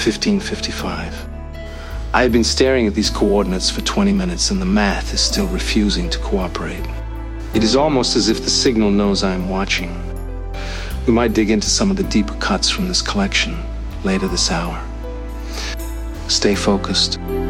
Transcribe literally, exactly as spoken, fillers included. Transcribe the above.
fifteen fifty-five. I had been staring at these coordinates for twenty minutes and the math is still refusing to cooperate. It is almost as if the signal knows I am watching. We might dig into some of the deeper cuts from this collection later this hour. Stay focused.